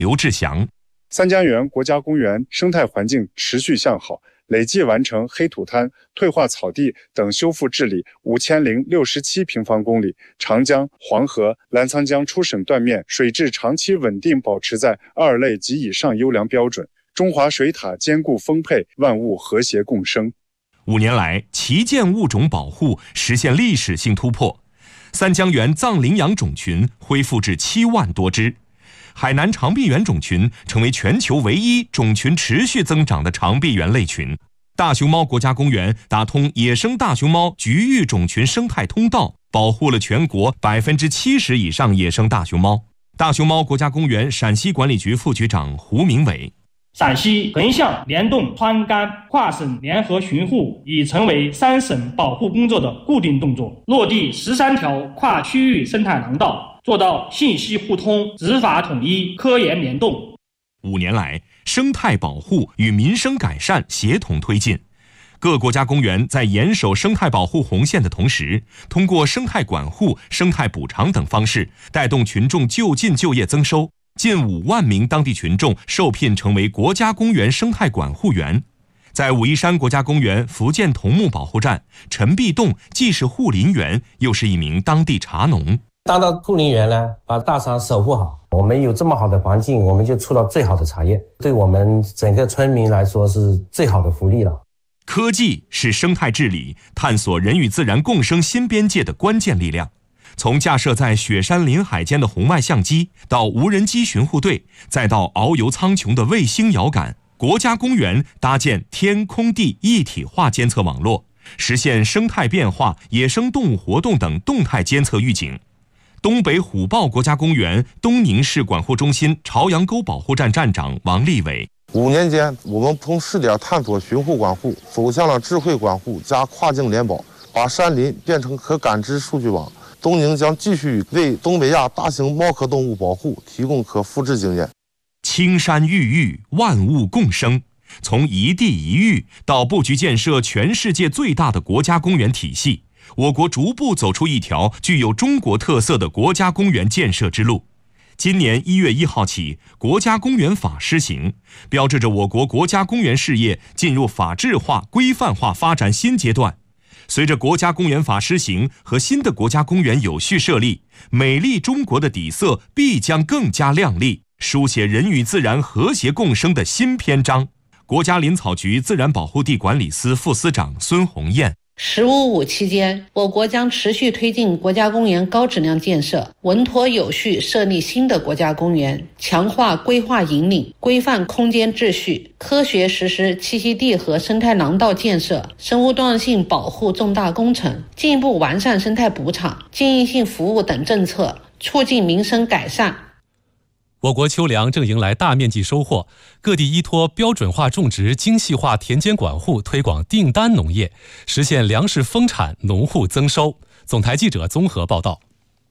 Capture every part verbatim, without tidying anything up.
刘志祥。 三江源国家公园生态环境持续向好，累计完成黑土滩、退化草地等修复治理五千零六十七平方公里，长江、黄河、澜沧江出省段面水质长期稳定保持在二类及以上优良标准，中华水塔坚固丰沛，万物和谐共生。 五年来，旗舰物种保护实现历史性突破，三江源藏羚羊种群恢复至七万多只。海南长臂猿种群成为全球唯一种群持续增长的长臂猿类群。大熊猫国家公园打通野生大熊猫局域种群生态通道，保护了全国百分之七十以上野生大熊猫。大熊猫国家公园陕西管理局副局长胡明伟。 陕西横向联动川甘跨省联合巡护已成为三省保护工作的固定动作，落地十三条跨区域生态廊道，做到信息互通、执法统一、科研联动。 五年来，生态保护与民生改善协同推进，各国家公园在严守生态保护红线的同时，通过生态管护、生态补偿等方式，带动群众就近就业增收。近五万名当地群众受聘成为国家公园生态管护员。在武夷山国家公园福建桐木保护站，陈必栋既是护林员，又是一名当地茶农。 当到护林员呢，把大茶守护好。我们有这么好的环境，我们就出了最好的茶叶，对我们整个村民来说是最好的福利了。 科技是生态治理、探索人与自然共生新边界的关键力量。从架设在雪山林海间的红外相机，到无人机巡护队，再到遨游苍穹的卫星遥感，国家公园搭建天空地一体化监测网络，实现生态变化、野生动物活动等动态监测预警。东北虎豹国家公园东宁市管护中心朝阳沟保护站站长王立伟。 五年间，我们从试点探索巡护管护，走向了智慧管护加跨境联保，把山林变成可感知数据网。东宁将继续为东北亚大型猫科动物保护提供可复制经验。 青山郁郁，万物共生。从一地一域到布局建设全世界最大的国家公园体系，我国逐步走出一条具有中国特色的国家公园建设之路。今年一月一号起，国家公园法施行，标志着我国国家公园事业进入法治化、规范化发展新阶段。随着国家公园法施行和新的国家公园有序设立，美丽中国的底色必将更加亮丽，书写人与自然和谐共生的新篇章。国家林草局自然保护地管理司副司长孙红艳。 十五五期间，我国将持续推进国家公园高质量建设，稳妥有序设立新的国家公园，强化规划引领，规范空间秩序，科学实施栖息地和生态廊道建设、生物多样性保护重大工程，进一步完善生态补偿、经营性服务等政策，促进民生改善。 我国秋粮正迎来大面积收获，各地依托标准化种植、精细化田间管护，推广订单农业，实现粮食丰产、农户增收。总台记者综合报道。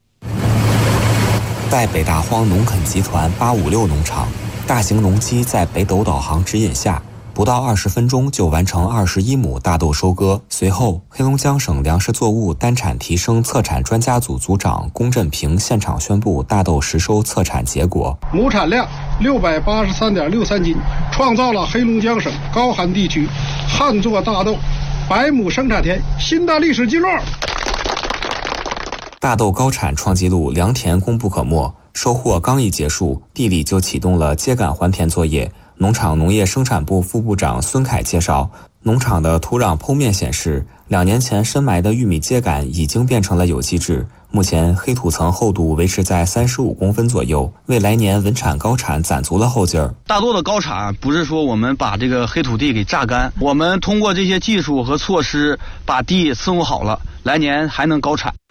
在北大荒农垦集团八五六农场，大型农机在北斗导航指引下，不到二十分钟就完成二十一亩大豆收割。随后，黑龙江省粮食作物单产提升策产专家组组长龚振平现场宣布大豆实收测产结果： 亩产量六百八十三点六三斤，创造了黑龙江省高寒地区旱作大豆百亩生产田新的历史记录。 大豆高产创纪录，良田功不可没。收获刚一结束，地里就启动了秸秆还田作业。农场农业生产部副部长孙凯介绍，农场的土壤剖面显示，两年前深埋的玉米秸秆已经变成了有机质，目前黑土层厚度维持在三十五公分左右，为来年稳产高产攒足了后劲儿。 大豆的高产不是说我们把这个黑土地给榨干，我们通过这些技术和措施把地伺候好了，来年还能高产。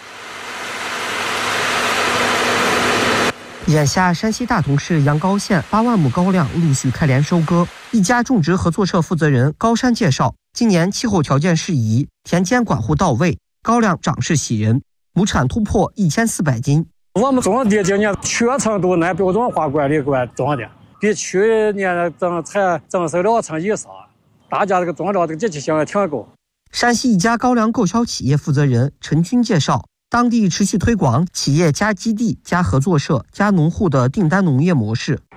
眼下，山西大同市阳高县八万亩高粱陆续开镰收割。一家种植合作社负责人高山介绍，今年气候条件适宜，田间管护到位，高粱长势喜人，亩产突破一千四百斤。 我们种的今年全程都按标准化管理管种的，比去年增产增收两成以上，大家这个种料这个积极性也挺高。 山西一家高粱购销企业负责人陈军介绍，当地持续推广企业加基地、加合作社、加农户的订单农业模式。